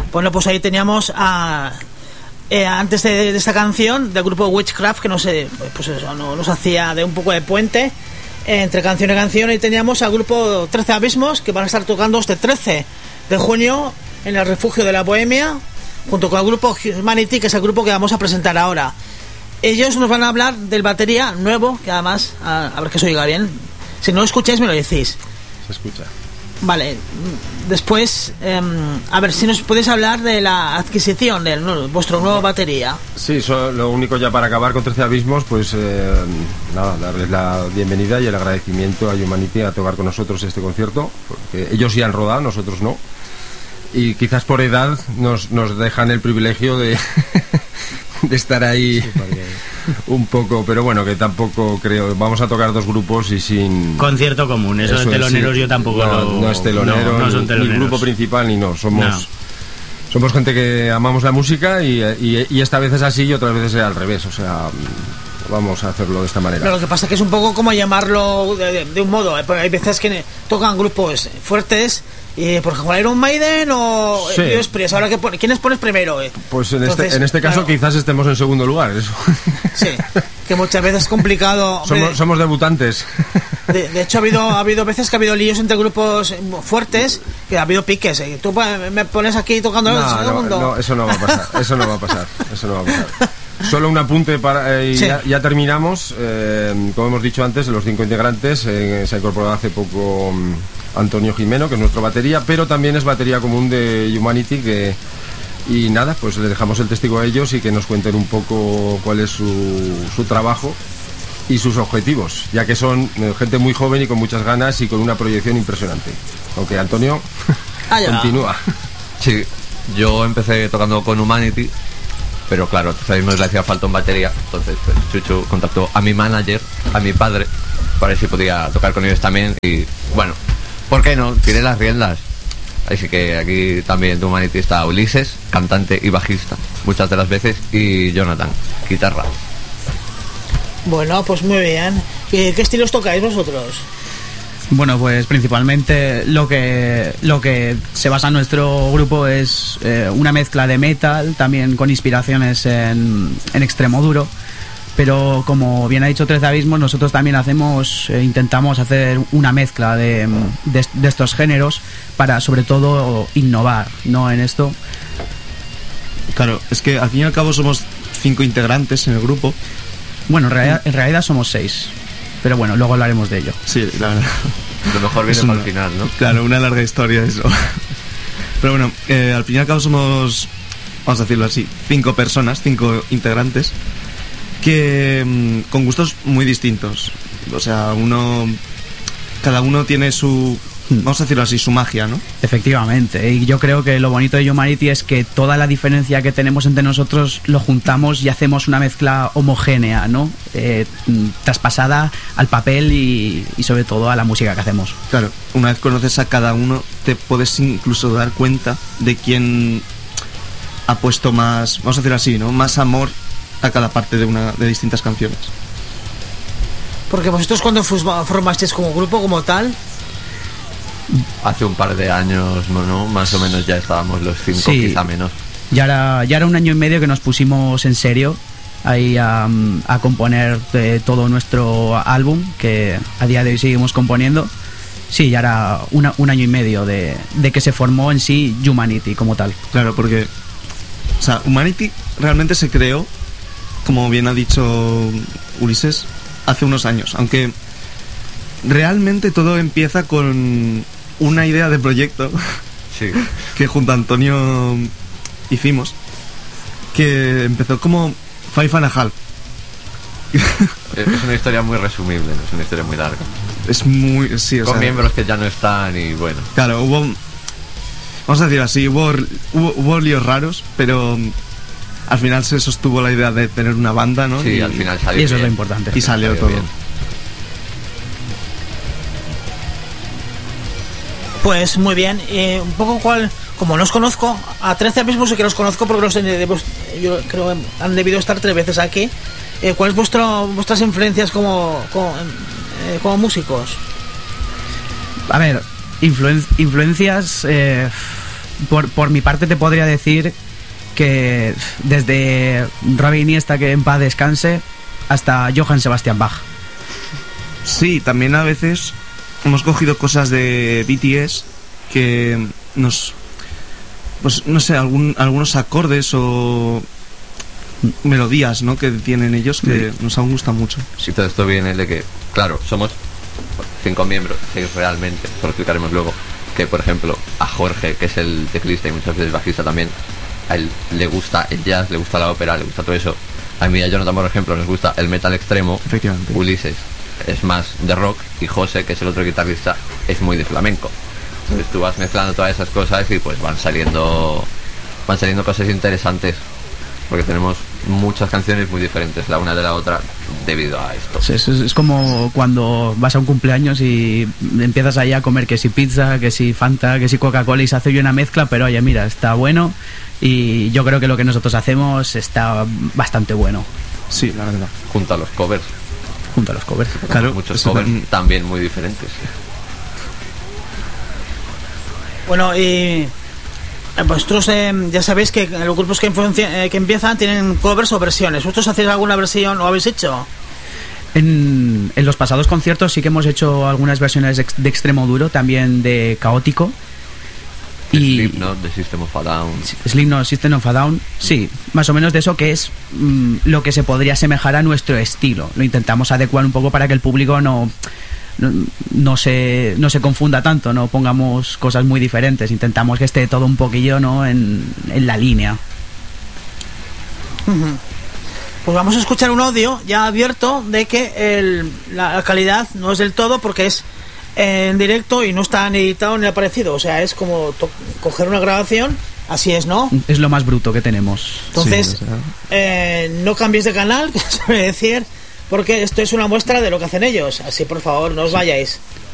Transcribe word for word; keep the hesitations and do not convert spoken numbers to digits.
Bueno, pues ahí teníamos a... Eh, antes de, de esta canción, del grupo Witchcraft, que no sé, pues eso, no, nos hacía de un poco de puente eh, entre canción y canción, y teníamos al grupo trece Abismos, que van a estar tocando este trece de junio en el Refugio de la Bohemia, junto con el grupo Humanity, que es el grupo que vamos a presentar ahora. Ellos nos van a hablar del batería nuevo, que además, a, a ver que se oiga bien. Si no lo escucháis, me lo decís. Se escucha. Vale, después, eh, a ver si nos podéis hablar de la adquisición de no, vuestro nuevo batería. Sí, so, lo único ya para acabar con trece Abismos, pues eh, nada, darles la bienvenida y el agradecimiento a Humanity a tocar con nosotros este concierto, porque ellos ya han rodado, nosotros no. Y quizás por edad nos, nos dejan el privilegio de, de estar ahí. Sí, un poco, pero bueno, que tampoco creo. Vamos a tocar dos grupos y sin concierto común. Eso, eso de teloneros, sí. Yo tampoco no, lo... no es telonero, no, no son teloneros. Ni grupo principal ni no. Somos no. somos gente que amamos la música y, y, y esta vez es así y otras veces es al revés. O sea, vamos a hacerlo de esta manera. Pero lo que pasa es que es un poco como llamarlo de, de, de un modo. Hay veces que tocan grupos fuertes. Y por ejemplo, Iron Maiden o sí. Express, ahora que pone, ¿quiénes pones primero? Eh? Pues en Entonces, este en este caso claro. Quizás estemos en segundo lugar, eso. Sí, que muchas veces es complicado. Somos, somos debutantes. De, de hecho ha habido ha habido veces que ha habido líos entre grupos fuertes, que ha habido piques. ¿Eh? Tú me pones aquí tocando no, el no, segundo. No, eso no va a pasar. Eso no va a pasar. Eso no va a pasar. Solo un apunte para eh, y sí. ya, ya terminamos. Eh, como hemos dicho antes, los cinco integrantes eh, se ha incorporado hace poco um, Antonio Jimeno, que es nuestro batería, pero también es batería común de Humanity, que y nada, pues le dejamos el testigo a ellos y que nos cuenten un poco cuál es su, su trabajo y sus objetivos, ya que son eh, gente muy joven y con muchas ganas y con una proyección impresionante. Aunque Antonio ah, continúa. Sí, yo empecé tocando con Humanity, pero claro, sabemos que le hacía falta un batería, entonces pues, Chuchu contactó a mi manager, a mi padre, para ver si podía tocar con ellos también y bueno, ¿por qué no? Tiré las riendas. Así que aquí también de Humanity está Ulises, cantante y bajista, muchas de las veces, y Jonathan, guitarra. Bueno, pues muy bien. ¿Qué, qué estilos tocáis vosotros? Bueno, pues principalmente lo que lo que se basa en nuestro grupo es eh, una mezcla de metal, también con inspiraciones en, en extremo duro. Pero como bien ha dicho trece Abismos, nosotros también hacemos, eh, intentamos hacer una mezcla de, de, de estos géneros para sobre todo innovar, ¿no? En esto. Claro, es que al fin y al cabo somos cinco integrantes en el grupo. Bueno, en realidad, en realidad somos seis. Pero bueno, luego hablaremos de ello. Sí, la verdad. Lo mejor viene para el final, ¿no? Claro, una larga historia eso. Pero bueno, eh, al fin y al cabo somos, vamos a decirlo así, cinco personas, cinco integrantes, que mmm, con gustos muy distintos. O sea, uno, cada uno tiene su, vamos a decirlo así, su magia, ¿no? Efectivamente, y yo creo que lo bonito de Humanity es que toda la diferencia que tenemos entre nosotros lo juntamos y hacemos una mezcla homogénea, ¿no? Eh, traspasada al papel y, y sobre todo a la música que hacemos. Claro, una vez conoces a cada uno te puedes incluso dar cuenta de quién ha puesto más, vamos a decir así, ¿no? Más amor a cada parte de una de distintas canciones. Porque vosotros cuando formasteis como grupo, como tal, hace un par de años, ¿no? Más o menos ya estábamos los cinco, sí, quizá menos. Ya era, ya era un año y medio que nos pusimos en serio ahí a, a componer de todo nuestro álbum, que a día de hoy seguimos componiendo. Sí, ya era una, un año y medio de, de que se formó en sí Humanity como tal. Claro, porque o sea, Humanity realmente se creó, como bien ha dicho Ulises, hace unos años, aunque realmente todo empieza con una idea de proyecto, sí, que junto a Antonio hicimos, que empezó como Five and a Half. Es una historia muy resumible, no es una historia muy larga. Es muy, sí, o con sea, miembros que ya no están y bueno. Claro, hubo, vamos a decir así, hubo, hubo, hubo líos raros, pero al final se sostuvo la idea de tener una banda, ¿no? Sí, y al final salió y eso bien. Es lo importante. Y salió, salió todo bien. Pues muy bien, eh, un poco cual, como no os conozco, a trece Abismos sí que los conozco porque los, yo creo que han debido estar tres veces aquí. Eh, ¿Cuáles vuestro, vuestras influencias como, como, eh, como músicos? A ver, influen, influencias, eh, por, por mi parte te podría decir que desde Robbie Iniesta, que en paz descanse, hasta Johann Sebastian Bach. Sí, también a veces hemos cogido cosas de B T S que nos, pues no sé, algún, algunos acordes o melodías, ¿no?, que tienen ellos que sí. nos han gustado mucho. Sí, todo esto viene de que, claro, somos cinco miembros, seis realmente, eso lo explicaremos luego, que por ejemplo a Jorge, que es el teclista y muchas veces bajista también, a él le gusta el jazz, le gusta la ópera, le gusta todo eso. A mí y a Jonathan, por ejemplo, nos gusta el metal extremo. Efectivamente. Ulises es más de rock y José, que es el otro guitarrista, es muy de flamenco. Entonces tú vas mezclando todas esas cosas y pues van saliendo van saliendo cosas interesantes, porque tenemos muchas canciones muy diferentes la una de la otra debido a esto. Sí, es, es como cuando vas a un cumpleaños y empiezas ahí a comer que si pizza, que si Fanta, que si Coca-Cola, y se hace una mezcla, pero oye, mira, está bueno, y yo creo que lo que nosotros hacemos está bastante bueno. Sí, la verdad. Junto a los covers. Junto a los covers. Claro, muchos covers también, también muy diferentes. Bueno, y vosotros eh, ya sabéis que los grupos que, eh, que empiezan tienen covers o versiones. ¿Vosotros hacéis alguna versión o habéis hecho? En, en los pasados conciertos sí que hemos hecho algunas versiones de, de extremo duro, también de caótico. Y Slipknot, de System of a Down. Slipknot, System of a Down, sí, más o menos de eso, que es mmm, lo que se podría asemejar a nuestro estilo. Lo intentamos adecuar un poco para que el público no, no, no, se, no se confunda tanto, no pongamos cosas muy diferentes. Intentamos que esté todo un poquillo, ¿no?, en, en la línea. Uh-huh. Pues vamos a escuchar un audio ya abierto de que el, la calidad no es del todo, porque es en directo y no está ni editado ni aparecido, o sea, es como to- coger una grabación, así es, ¿no? Es lo más bruto que tenemos. Entonces, Sí, o sea. eh, no cambiéis de canal, que se suele decir, porque esto es una muestra de lo que hacen ellos, así por favor no os vayáis.